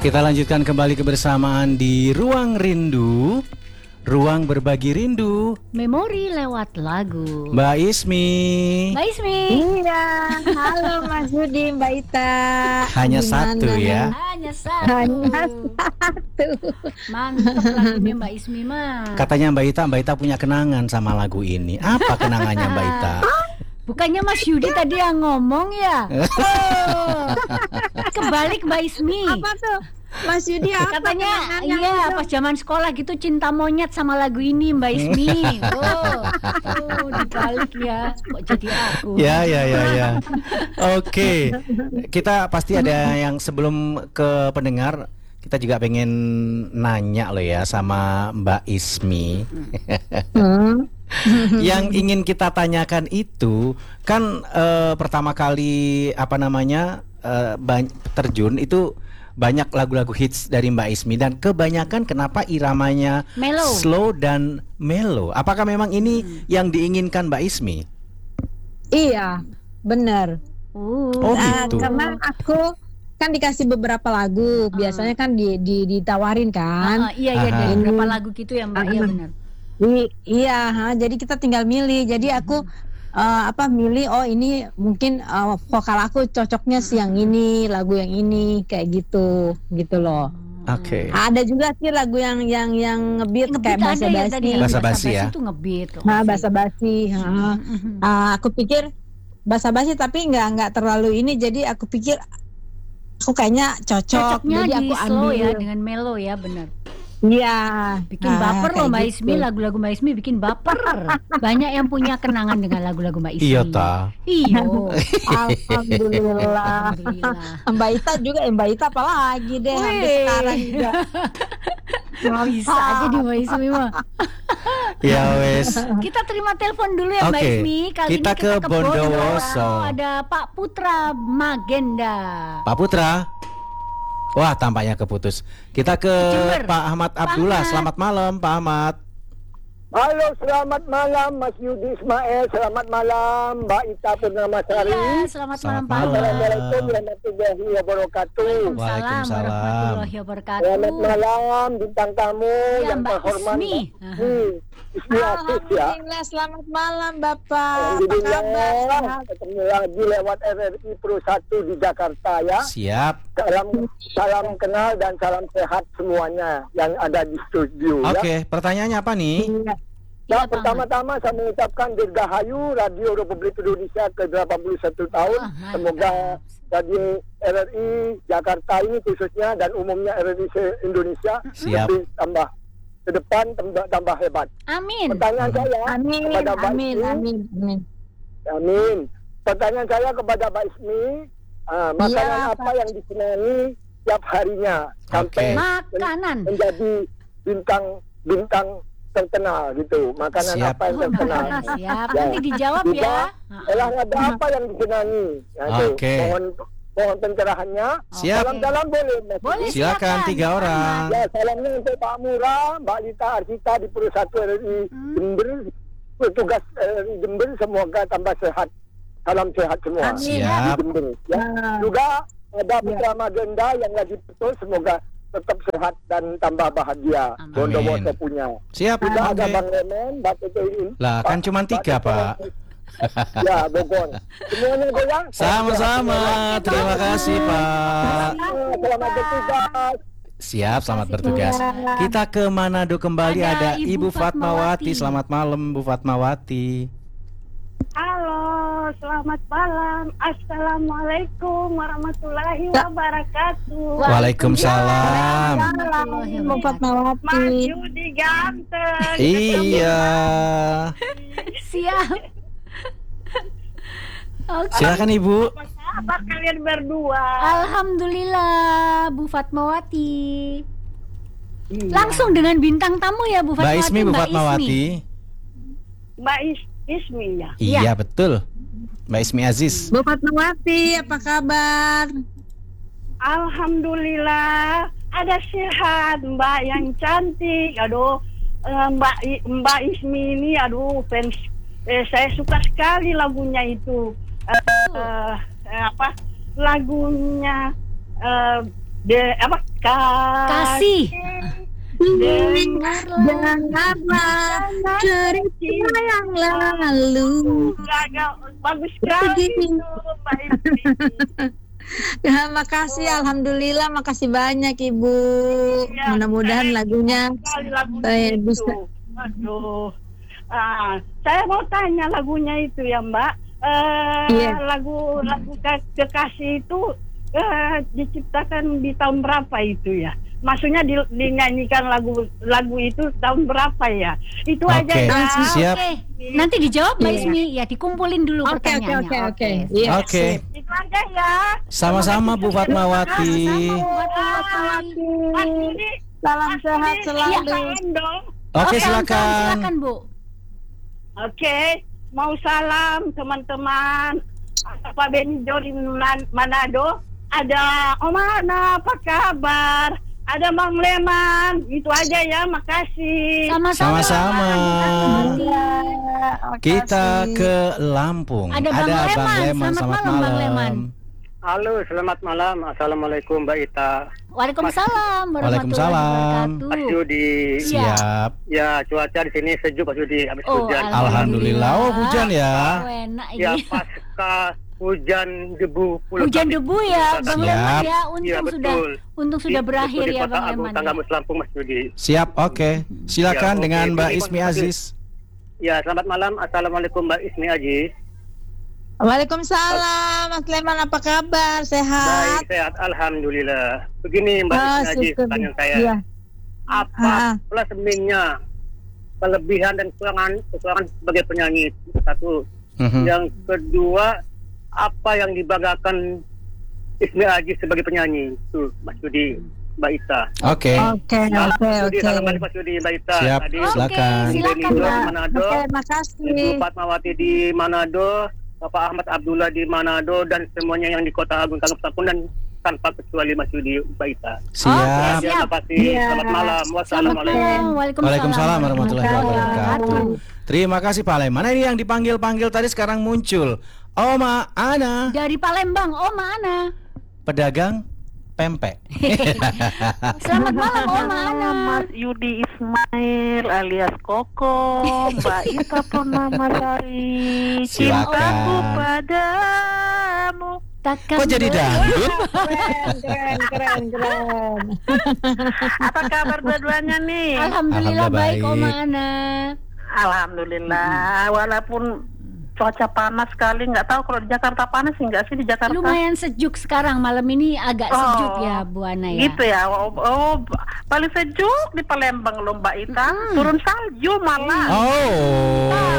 Kita lanjutkan kembali kebersamaan di Ruang Rindu, ruang berbagi rindu. Memori lewat lagu. Mbak Ismi. Mbak Ismi. Iya, halo Mas Budi, Mbak Ita. Hanya Gimana? satu ya. Hanya satu. Hanya satu. Mantap lagunya Mbak Ismi mah. Katanya Mbak Ita punya kenangan sama lagu ini. Apa kenangannya Mbak Ita? Bukannya Mas Yudi tadi yang ngomong ya? Oh, kebalik Mbak Ismi. Apa tuh? Mas Yudi apa? Katanya kenangannya? iya pas zaman sekolah gitu cinta monyet sama lagu ini Mbak Ismi. Oh, dibalik ya. Kok jadi aku? Ya. Oke. Kita pasti ada yang sebelum ke pendengar, kita juga pengen nanya loh ya sama Mbak Ismi. Yang ingin kita tanyakan itu kan pertama kali terjun itu banyak lagu-lagu hits dari Mbak Ismi dan kebanyakan kenapa iramanya Mellow. slow dan mellow. Apakah memang ini yang diinginkan Mbak Ismi? Iya, benar. Oh gitu. Karena aku kan dikasih beberapa lagu, biasanya kan ditawarin kan. Iya dari beberapa lagu gitu ya Mbak, iya benar. Jadi kita tinggal milih. Jadi aku milih ini mungkin vokal aku cocoknya yang ini, lagu yang ini kayak gitu loh. Oke. Ada juga sih lagu yang ngebeat kayak Basa basa-basi. Basa-basi ya? Itu ngebeat. Nah, basa-basi. Aku pikir basa-basi tapi nggak terlalu ini, jadi aku pikir aku kayaknya cocok. Cocoknya Jadi di aku slow ambil. ya dengan mellow ya, benar. Iya. Bikin baper loh kayak Mbak gitu. Ismi, lagu-lagu Mbak Ismi bikin baper. Banyak yang punya kenangan dengan lagu-lagu Mbak Ismi. Iya ta. Iya. Alhamdulillah. Mbak Ita juga, Mbak Ita apalagi deh sampai Wih. sekarang juga. Bisa aja di Mbak Ismi mah. Ya wes. Kita terima telepon dulu ya Mbak Oke, Ismi. Kali kita ini ke Bondowoso. Ada Pak Putra Magenda. Pak Putra. Wah, tampaknya keputus. Kita ke Jember. Pak Ahmad Abdullah. Ahmad. Selamat malam, Pak Ahmad. Halo, selamat malam Mas Yudi Ismail, selamat malam Mbak Ita Purnamasari. Iya, selamat malam Pak. malam. Assalamualaikum warahmatullahi wabarakatuh. Waalaikumsalam warahmatullahi wabarakatuh. Selamat malam bintang tamu Ya, yang Mbak terhormat. Ismi. Ismi Asis ya. Alhamdulillah, selamat malam Bapak. Apa Alhamdulillah, kabar? ketemu lagi lewat RRI Pro 1 di Jakarta ya. Siap. Salam kenal dan salam sehat semuanya yang ada di studio ya. Oke, pertanyaannya apa nih? Ya, Iya, Pak pertama-tama saya mengucapkan dirgahayu Radio Republik Indonesia ke-81 tahun. Mantap. Semoga Radio RRI Jakarta ini khususnya dan umumnya RRI Indonesia Siap. lebih tambah ke depan tambah hebat. Amin. Pertanyaan saya Amin, kepada Mbak amin, Ismi. amin, amin. Amin. Pertanyaan saya kepada Mbak Ismi, makanan Iya, apa yang disenangi tiap harinya sampai Makanan. menjadi bintang terkenal gitu. Makanan Siap. apa yang terkenal? Siap. Ya. Nanti dijawab Juga, ya. olahraga apa yang disenangi? Nah, itu. Oke. Mohon pencerahannya. Siap. Salam boleh. Mas? Boleh. Silakan 3 orang. Ya, salamnya untuk Pak Murah, Mbak Lita Arsita di Pro 1 RRI Jember, petugas RRI Jember, semoga tambah sehat. Salam sehat semua. Amin. Siap. Di Jember. Ya. Juga ada Putra Magenda yang lagi betul, semoga tetap sehat dan tambah bahagia. Amin. Bondowoso punya. Siap. Juga ada Oke. Bang Remen, Mbak Tete ini. Lah, kan cuma 3, Pak. Ya, Bogor. Semuanya goyang. Sama-sama. Terima kasih, Pak. Selamat bertugas. Siap, selamat bertugas. Kita ke Manado kembali, Ada ada Ibu Ibu Fatmawati. Fatmawati. Selamat malam, Bu Fatmawati. Halo, selamat malam. Assalamualaikum warahmatullahi wabarakatuh. Waalaikumsalam. Mbak Mas Fatmawati. Yudi ganteng. Iya. Siap. Oke. Silakan Ibu. Apa kabar kalian berdua? Alhamdulillah Bu Fatmawati. Langsung dengan bintang tamu ya Bu Mbak Fatmawati. Ismi, Bu Fatmawati. Mbak Ismi ya. Iya, betul. Mbak Ismi Aziz. Bu Fatmawati, apa kabar? Alhamdulillah. Ada sehat, Mbak yang cantik. Aduh, Mbak Ismi ini, aduh, fans. Saya suka sekali lagunya itu. Lagunya Kasih. Dengarlah cerita yang lalu. Bagus sekali itu, Mbak Ismi. Ya, makasih, alhamdulillah, makasih banyak Ibu. Ya, Mudah-mudahan lagunya sekali lagunya saya itu. bisa. Aduh. Saya mau tanya lagunya itu ya, Mbak. Iya. Lagu Kekasih itu diciptakan di tahun berapa itu ya? Maksudnya dinyanyikan lagu itu tahun berapa ya? Itu aja Oke, ya. siap. Oke. Nanti dijawab Mbak Iya. Ismi. Ya, dikumpulin dulu Oke, pertanyaannya. oke. Iya, Oke. sip. Itu aja ya. Sama-sama Bu Fatmawati. Mas Yudi, Salam Mas sehat Yudi, selalu. silakan dong. Oke, Salam, silakan. silakan Bu. Oke, mau salam teman-teman. Pak Beni dari Manado. Ada Om Ana, apa kabar? Ada Bang Leman. Itu aja ya, makasih. Sama-sama. Makasih. Kita ke Lampung. Ada Bang Leman. Selamat malam, Bang Leman. Halo, selamat malam. Assalamualaikum Mbak Ita. Waalaikumsalam warahmatullahi Waalaikumsalam. wabarakatuh. Mas Yudi. Siap. Ya, cuaca di sini sejuk Mas Yudi, habis Oh, hujan. Alhamdulillah. Oh, hujan ya. Oh, enak Ya, ini. pasca hujan debu. Hujan debu ya, Bang Siap. Leman ya. Iya, Untung sudah berakhir Betul, di ya, Kota Bang Agung, Leman. Tanggamus Lampung, Mas Yudi. Siap, oke. Silakan Ya, oke. dengan Mbak Jadi, Ismi Mas Aziz. Ya, selamat malam. Assalamualaikum Mbak Ismi Aziz. Waalaikumsalam, Mas Leman, apa kabar? Sehat? Baik, sehat. Alhamdulillah. Begini Mbak Ah, Ismi Aziz, syukur. pertanyaan saya. Iya. Apa Ah. plus minusnya, kelebihan dan kekurangan sebagai penyanyi? Satu. Mhm. Yang kedua, apa yang dibanggakan Ismi Aziz sebagai penyanyi? Tuh, Mas Yudi, Mbak Ita. Oke. Oke. Salam balik Mas Yudi, Mbak Ita. Siap. Tadi Oke, Silakan. silakan, Beni Mbak. di Manado, Oke, Ibu makasih. Fatmawati di Manado, Bapak Ahmad Abdullah di Manado, dan semuanya yang di Kota Agung Tanggamus Lampung, dan tanpa kecuali Mas Yudi, Mbak Ita. Siap. Siap. Terima kasih. Iya. Selamat malam. Wassalamualaikum. Waalaikumsalam warahmatullahi wabarakatuh. Terima kasih Pak Leman. Mana ini yang dipanggil-panggil tadi sekarang muncul? Oma Ana, Dari Palembang, Oma Ana. pedagang pempek. Selamat malam, Oma Ana. Mas Yudi Ismail alias Koko, Mbak Ita Purnamasari, Silakan. cintaku padamu. Takkan Kok jadi boleh. dangdut? Keren. Apa kabar dua-duanya nih? Alhamdulillah Alhamdulillah baik, baik. Oma Ana. Alhamdulillah, walaupun cuaca panas sekali, nggak tahu kalau di Jakarta panas sih nggak sih di Jakarta? Lumayan sejuk sekarang, malam ini agak sejuk Oh, ya Bu Ana ya. Gitu ya, paling sejuk di Palembang loh Mbak Ita, turun salju malah. Oh.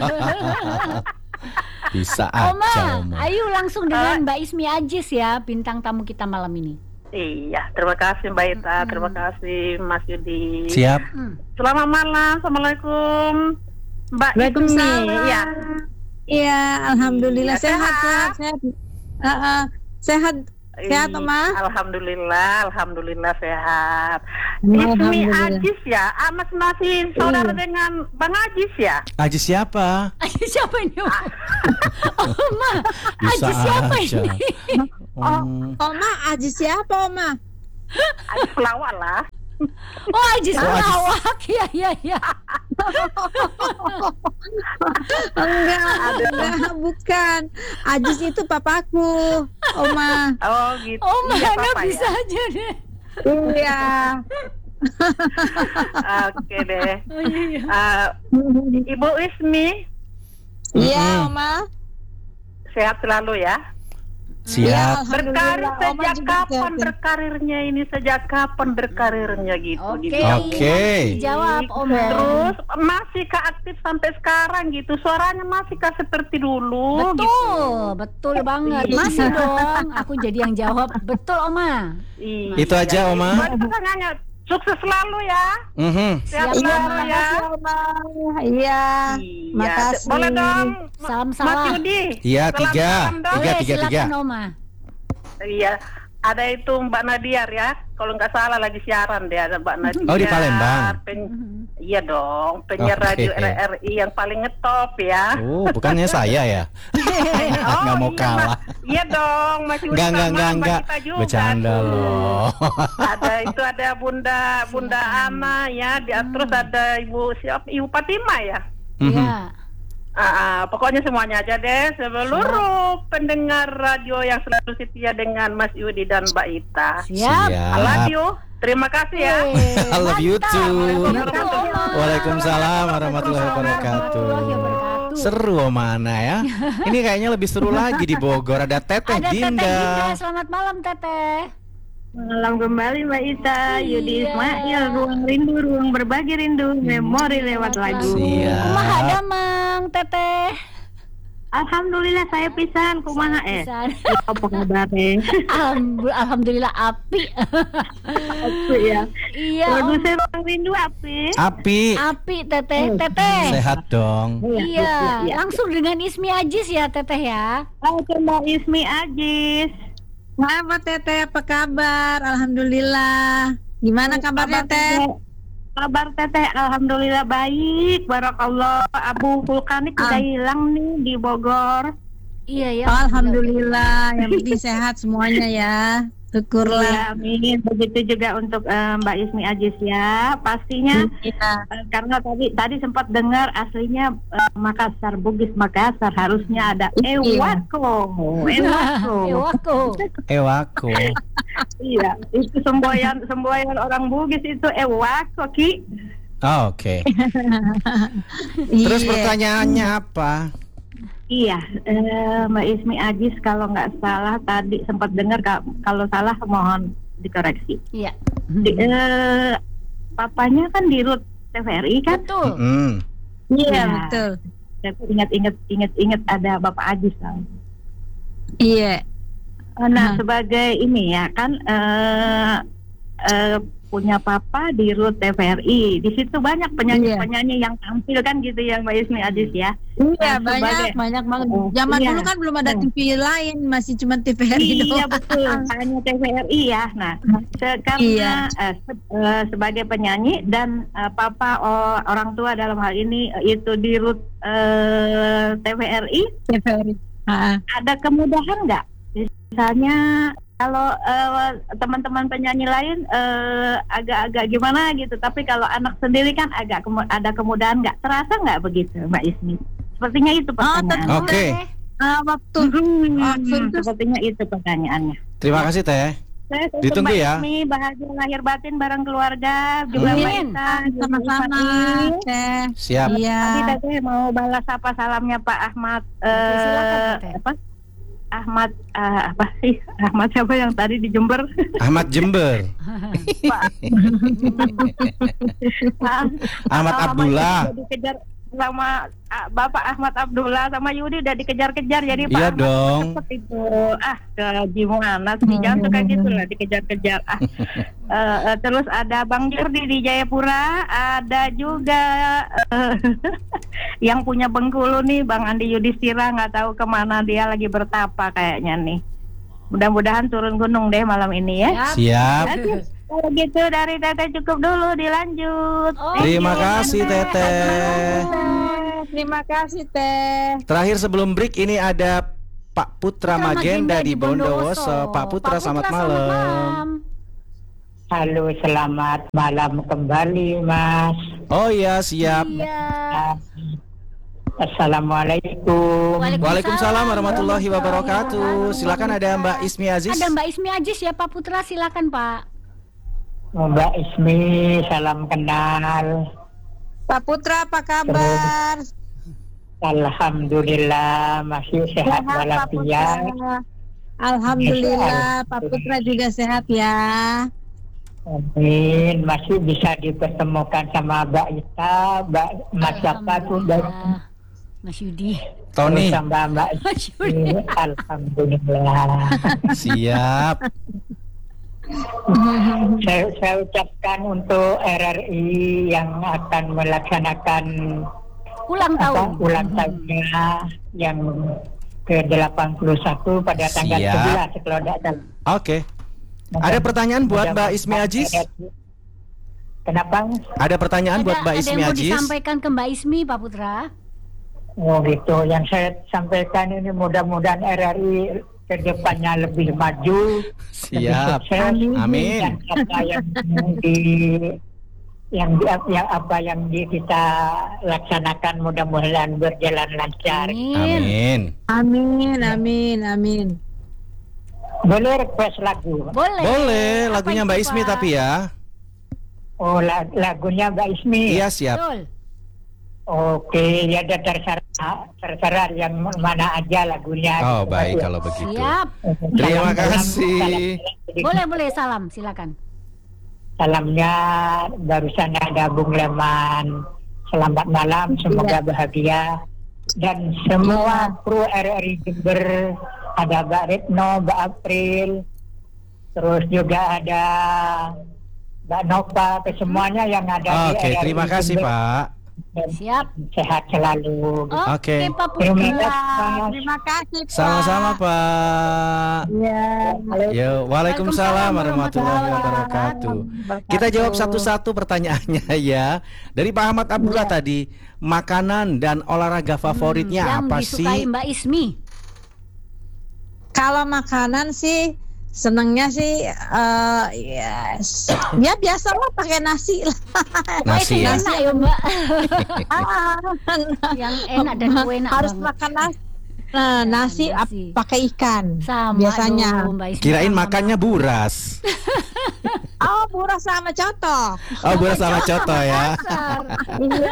Bisa Oma, aja Oma. ayo langsung dengan Mbak Ismi Aziz ya, bintang tamu kita malam ini. Iya, terima kasih Mbak Ita, terima kasih Mas Yudi. Siap. Selamat malam, Assalamualaikum Mbak Ismi. Waalaikumsalam. Ya, Iya, alhamdulillah Iya, sehat. Sehat, Iya, Oma. Alhamdulillah sehat. Ismi Alhamdulillah. Aziz ya, masih saudara dengan Bang Aziz ya? Aziz siapa? Aziz siapa ini? Oma, Bisa Aziz siapa aja. ini? Oma, Aziz siapa, Oma? Aziz pelawak lah. Oh, Aziz Oh, Aziz. pelawak. Ya. Enggak, bukan. Aziz itu papaku, Oma. Oh gitu. Oma Iya, Ana Papa bisa ya? aja deh. Iya. Oke deh. Oh, iya. Ibu Ismi Iya, Oma. sehat selalu ya. Siap. Berkarir Alhamdulillah, Oma sejak juga kapan sehat. berkarirnya ini? Sejak kapan berkarirnya gitu? Oke. gitu. Oke. Jawab Oma. Terus masihkah aktif sampai sekarang gitu? Suaranya masihkah seperti dulu? Betul banget. Iya. Masih dong. Aku jadi yang jawab. Betul Oma. Iya. Itu aja, Oma. Buat pertanyaannya, sukses selalu ya. Mhm. Sehat Siap, selalu ya. Oma. Iya. Iya. Makasih. Boleh dong, Mas Salam. Yudi. Iya, Salam tiga. salam dong. Tiga. Boleh, silakan Oma. Iya. ada itu Mbak Nadiar ya. Kalau nggak salah lagi siaran deh, ada Mbak Nadiar. Oh, di Palembang. Iya dong, penyiar Oke. radio RRI yang paling ngetop ya. Oh, bukannya saya ya? Nggak mau iya, kalah. Iya dong, masih Enggak, utama Mbak enggak. Gita juga Bercanda tuh. loh. Ada Bunda Ana ya, terus ada Ibu Fatima ya. Iya. Pokoknya semuanya aja deh, seluruh pendengar radio yang selalu setia dengan Mas Yudi dan Mbak Ita. Siap. I love you. Terima kasih ya. I love you too. Waalaikumsalam. Waalaikumsalam warahmatullahi wabarakatuh. Seru mana ya? Ini kayaknya lebih seru lagi di Bogor. Ada Teteh Ada Teteh Dinda. Dinda. Selamat malam Teteh. Malam kembali Mbak Ita, Yudi Iya. Ismail, ruang rindu, ruang berbagi rindu, memori lewat lagu. Siap. Kumaha damang Teteh. Alhamdulillah saya pisan, kumaha Pisan. Apa kabar Alhamdulillah api. Aku ya. Iya. Produser ruang rindu api. Api. Api Teteh. Teteh. Sehat dong. Iya. Langsung dengan Ismi Ajis ya Teteh ya. Halo Mbak Ismi Ajis. Apa Teteh, apa kabar? Alhamdulillah. Gimana kabarnya Teh? Kabar Teteh alhamdulillah baik. Barakallah. Abu vulkanik udah hilang nih di Bogor. Iya ya. Alhamdulillah, yang penting sehat semuanya ya. Syukurlah. Ya, amin. Begitu juga untuk Mbak Ismi Ajis ya. Pastinya karena tadi sempat dengar aslinya Makassar, Bugis Makassar, harusnya ada Ewako. Ewako. Iya, itu semboyan orang Bugis itu Ewako Ki. Oh, oke. Terus Iya. pertanyaannya apa? Iya, Mbak Ismi Ajis kalau nggak salah tadi sempat dengar, kalau salah mohon dikoreksi. Iya. Papanya kan di RUT TVRI kan? Betul. Iya, Iya. betul. Saya ingat ada Bapak Ajis lah. Iya. Nah, sebagai ini ya kan punya papa di RUT TVRI. Di situ banyak penyanyi-penyanyi yang tampil kan gitu ya Mbak Ismi Ajis ya. Iya, Nah, banyak banget. Oh, Zaman iya. dulu kan belum ada TV lain, masih cuma TVRI Iya doang. betul, hanya TVRI ya. Nah, karena sebagai penyanyi dan papa orang tua dalam hal ini itu di RUT TVRI, ada kemudahan nggak? Misalnya kalau teman-teman penyanyi lain agak-agak gimana gitu, tapi kalau anak sendiri kan agak ada kemudahan nggak? Terasa nggak begitu Mbak Ismi? Sepertinya itu pertanyaan. Oke. Waktu Sepertinya itu pertanyaannya. Terima kasih Teh. Saya Ditunggu Mbak ya. Ismi, bahagia lahir batin bareng keluarga, juga Mbak Amin. Ita, sama-sama Teh. Siap. Iya. Tadi Teteh mau balas apa salamnya Pak Ahmad silakan, Teteh. Ahmad Ahmad siapa yang tadi di Jember? Ahmad Jember. Ahmad Abdullah. Dikejar sama Bapak Ahmad Abdullah sama Yudi udah dikejar-kejar jadi Pak Iya Ahmad dong. cepet itu gimana sih jangan suka gitu lah dikejar-kejar terus ada Bang Jordi di Jayapura, ada juga yang punya Bengkulu nih Bang Andi Yudhistira, nggak tahu kemana dia lagi bertapa kayaknya nih, mudah-mudahan turun gunung deh malam ini ya. Siap. Kalau gitu dari Teteh cukup dulu, dilanjut. Terima kasih Teteh. Terima kasih Teh. Terakhir sebelum break ini ada Pak Putra Magenda di Bondowoso. Pak Putra, selamat malam. Halo, selamat malam kembali, Mas. Oh iya, siap. Iya. Assalamualaikum. Waalaikumsalam warahmatullahi wabarakatuh. Silakan ada Mbak Ismi Aziz. Ada Mbak Ismi Ajis ya Pak Putra, silakan Pak. Mbak Ismi, salam kenal. Pak Putra apa kabar? Alhamdulillah masih sehat walafiat. Alhamdulillah, Pak Putra juga sehat ya. Amin. Masih bisa dipertemukan sama Mbak Ita, Mas siapa tuh, Alhamdulillah. Mas Yudi. Tony. sama Mbak Mas Ismi. Alhamdulillah. Siap. Saya ucapkan untuk RRI yang akan melaksanakan Ulang tahun. ulang tahunnya yang ke-81 pada tanggal Siap. 11 kalau tidak salah. Oke. Ada pertanyaan buat Mbak Ismi Aziz? Kenapa? Ada pertanyaan buat Mbak Ada Ismi yang mau Aziz? disampaikan ke Mbak Ismi, Pak Putra? Oh gitu. Yang saya sampaikan ini mudah-mudahan RRI ke depannya lebih maju, Siap. lebih sukses. Amin. Dan apa yang kita laksanakan mudah-mudahan berjalan lancar. Amin. Amin. Amin. Boleh request lagu? Boleh, Apa lagunya itu, Mbak Ismi Pak? tapi ya. Oh, lagunya Mbak Ismi. Iya, siap. Betul. Oke, ya ada terserah yang mana aja lagunya. Oh, gitu. baik kalau begitu. Siap. Terima Salam, kasih. Boleh salam, silakan. Salamnya barusan ada Bung Leman. Selamat malam, semoga bahagia. Dan semua kru RRI Jember, ada Mbak Retno, Mbak April, terus juga ada Mbak Nova, kesemuanya yang ada di Oke, RRI terima kasih, Jember. Pak. Dan Siap. sehat selalu. Oke. Pak Terima Putra. kasih. Terima kasih, Pak. Sama-sama, Pak. Ya. Yo, waalaikumsalam warahmatullahi wabarakatuh. Kita jawab satu-satu pertanyaannya ya. Dari Pak Ahmad Abdullah tadi, makanan dan olahraga favoritnya Yang apa disukai sih? Mbak Ismi. Kalau makanan sih senengnya sih ya biasa lah pakai nasi lah. Nasi ya. Enak ya Mbak. Yang enak dan enak Harus banget. makan nasi. Nah, nasi nasi. pakai ikan Sama biasanya. dong, Mbak Ismi. Kirain Sama, makannya buras. Oh, buras sama coto. Oh, buras sama coto ya. Iya.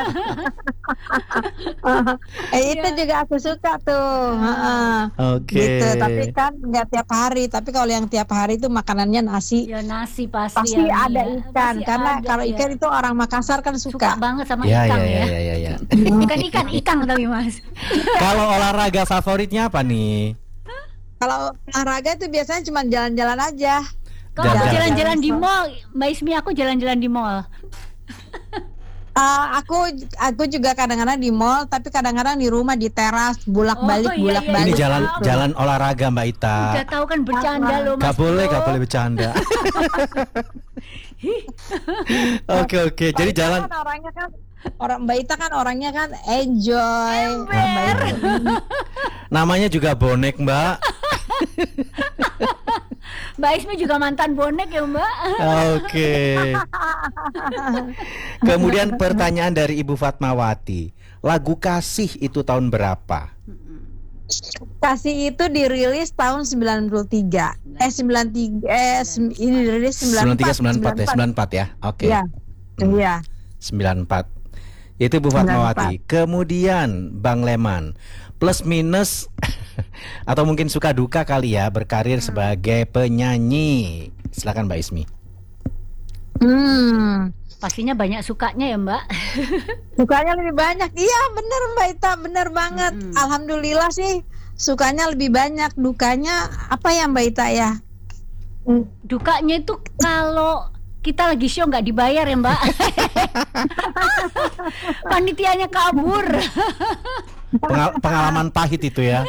Itu juga aku suka tuh. Heeh. Oke. Gitu, tapi kan nggak tiap hari. Tapi kalau yang tiap hari itu makanannya nasi. Ya nasi pasti. Pasti ya, ada ya. ikan, Pasti karena ada, kalau ya. ikan itu orang Makassar kan suka suka. banget sama Ya, ikan ya, ya. ya. Bukan ikan tapi Mas. Kalau olahraga favoritnya apa nih? Kalau olahraga itu biasanya cuma jalan-jalan aja. Kalau aku Jalan-jalan. jalan-jalan di mall, Mbak Ismi aku jalan-jalan di mall. Aku juga kadang-kadang di mall, tapi kadang-kadang di rumah di teras bolak-balik Oh, iya, bolak-balik. Ini jalan tahu. jalan olahraga Mbak Ita. Udah tahu kan bercanda loh Mas. Gak boleh Bro. bercanda. Oke. Jadi jalan. Kan orangnya kan Mbak Ita kan orangnya kan enjoy. Mbak Ita. Namanya juga bonek Mbak. Mbak Ismi juga mantan bonek ya Mbak. Oke. Kemudian pertanyaan dari Ibu Fatmawati. Lagu Kasih itu tahun berapa? Kasih itu dirilis tahun 93. Ini dirilis 94. 94 ya. Oke. Iya. Iya. 94. Itu Bu Fatmawati. Kemudian Bang Leman, plus minus atau mungkin suka duka kali ya berkarir sebagai penyanyi. Silakan Mbak Ismi. Pastinya banyak sukanya ya Mbak. Sukanya lebih banyak. Iya, bener Mbak Ita, bener banget. Alhamdulillah sih sukanya lebih banyak. Dukanya apa ya Mbak Ita ya? Dukanya itu kalau kita lagi show nggak dibayar ya Mbak. Panitianya kabur. Pengalaman pahit itu ya.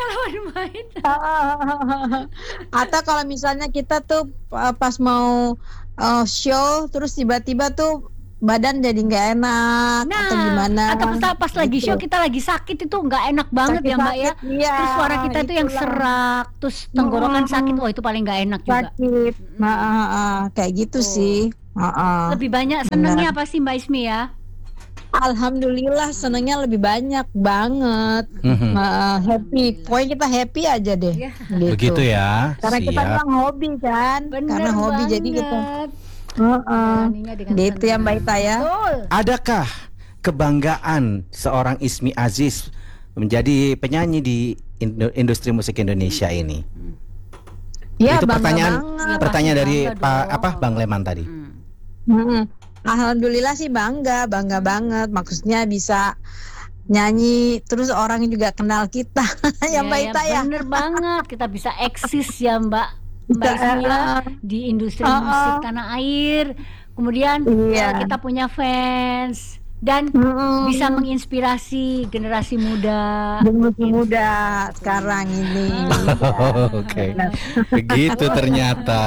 Atau kalau misalnya kita tuh pas mau show terus tiba-tiba tuh badan jadi nggak enak atau gimana? Atau pas lagi Gitu. show kita lagi sakit itu nggak enak banget ya Mbak ya. Sakit-sakit, iya, Terus suara kita itu yang itulah. serak, terus tenggorokan sakit, wah itu paling nggak enak juga. Sakit, kayak gitu sih. Lebih banyak senengnya apa sih Mbak Ismi ya? Alhamdulillah senengnya lebih banyak banget. Happy, pokoknya kita happy aja deh. Ya. Gitu. Begitu ya. Karena kita Siap. memang hobi kan, karena hobi jadi kita. Jalaninya dengan Gitu ya senang. Mbak Ita ya. Betul. Adakah kebanggaan seorang Ismi Aziz menjadi penyanyi di industri musik Indonesia ini? Ya, Itu bangga pertanyaan banget. pertanyaan dari Bangga Pak dong. Bang Leman tadi. Alhamdulillah sih bangga banget. Maksudnya bisa nyanyi terus orang juga kenal kita. Ya Mbak Ita ya. Bener banget, kita bisa eksis ya Mbak Bisa, Ismi ya di industri musik tanah air. Kemudian Iya. kita punya fans. dan bisa menginspirasi generasi muda. Generasi muda sekarang ini. Oke. Begitu ternyata.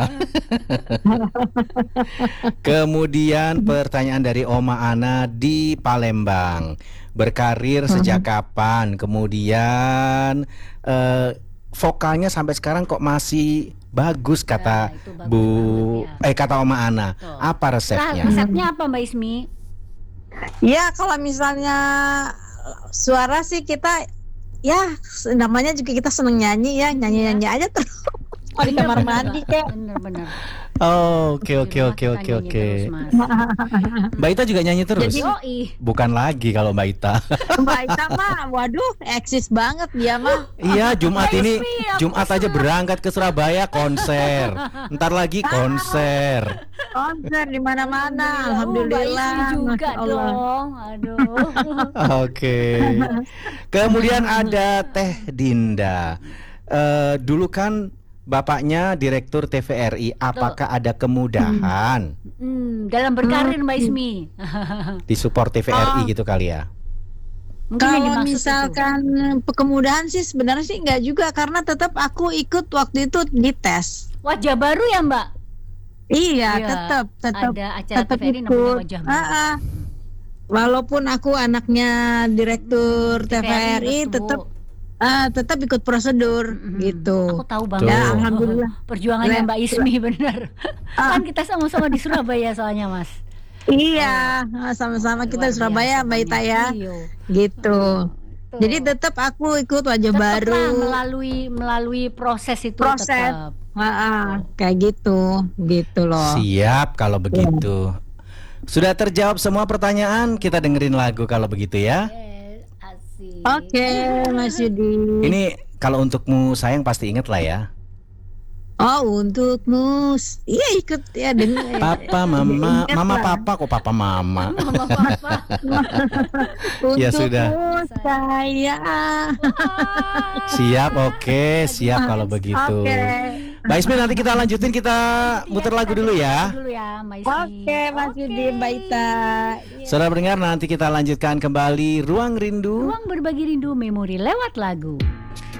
Kemudian pertanyaan dari Oma Ana di Palembang. Berkarir sejak kapan? Kemudian vokalnya sampai sekarang kok masih bagus kata itu bagus kata Oma Ana. Tuh. Apa Nah, resepnya? resepnya apa Mbak Ismi? Ya kalau misalnya suara sih kita ya namanya juga kita seneng nyanyi ya, nyanyi-nyanyi aja terus. Di kamar mandi kayak. Bener-bener. Oh, oke. Mbak Ita juga nyanyi terus? Yoi. Bukan lagi kalau Mbak Ita. Mbak Ita mah, waduh, eksis banget dia mah. Iya, Jumat ini Ismi, Jumat aja berangkat ke Surabaya konser. Ntar lagi konser. Konser di mana-mana, Mbak Ismi alhamdulillah. juga Masya Allah. dong. Aduh. Oke. Kemudian ada Teh Dinda. Dulu kan bapaknya Direktur TVRI. Apakah ada kemudahan Dalam berkarir Mbak Ismi. di support TVRI gitu kali ya? Mungkin yang Kalau dimaksud misalkan kemudahan sih sebenarnya sih enggak juga karena tetap aku ikut waktu itu dites. itu. Wajah baru ya Mbak? Iya, Iya, tetap ada acara tetap TVRI namanya ikut. Wajah Baru. Walaupun aku anaknya direktur TVRI tetap ikut prosedur gitu. Aku tahu banget. Ya, alhamdulillah. Perjuangannya Mbak Ismi benar. Ah. Kan kita sama-sama di Surabaya soalnya Mas. Iya, sama-sama kita di Surabaya Mbak Ita ya. Gitu. Jadi tetap aku ikut wajah Tetap baru. lah melalui proses itu Proses. tetap. Kayak gitu loh. Siap kalau begitu. Sudah terjawab semua pertanyaan, kita dengerin lagu kalau begitu ya. Yes, asik. Oke, Mas Yudi. Ini kalau untukmu sayang pasti inget lah ya. Oh, untukmu. Iya ikut ya dengar. Papa, mama, Ingat mama, lah. papa, kok papa, mama. Apa-apa. Ya sudah. Untukmu saya. Siap, oke, siap kalau begitu. Oke. Mbak Ismi nanti kita lanjutin, kita muter lagu dulu ya. Dulu ya Mbak Ismi. Oke, Mas Yudi, Mbak Ita. Saudara pendengar, nanti kita lanjutkan kembali Ruang Rindu. Ruang berbagi rindu memori lewat lagu.